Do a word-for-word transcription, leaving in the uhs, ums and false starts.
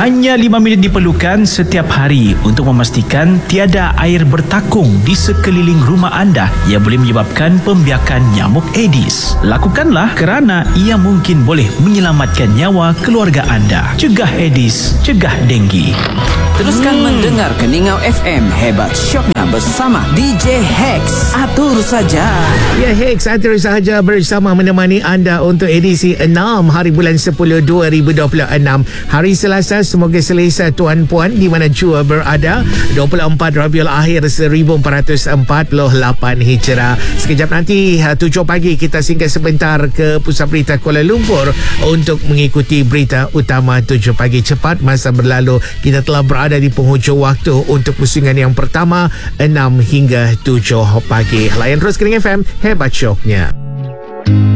Hanya lima minit diperlukan setiap hari untuk memastikan tiada air bertakung di sekeliling rumah anda yang boleh menyebabkan pembiakan nyamuk Aedes. Lakukanlah kerana ia mungkin boleh menyelamatkan nyawa keluarga anda. Cegah Aedes, cegah denggi. Teruskan hmm. mendengar Keningau F M, hebat syoknya bersama D J Hex. Atur saja. Ya, Hex atur saja bersama menemani anda untuk edisi enam hari bulan sepuluh dua ribu dua puluh enam. Hari Selasa, semoga selesa tuan puan di mana jua berada. dua puluh empat Rabiul Akhir seribu empat ratus empat puluh lapan Hijrah. Sekejap nanti tujuh pagi kita singgah sebentar ke Pusat Berita Kuala Lumpur untuk mengikuti berita utama tujuh pagi. Cepat masa berlalu, kita telah berada ada di penghujung waktu untuk pusingan yang pertama enam hingga tujuh pagi. Layan terus Kening F M, hebat syoknya.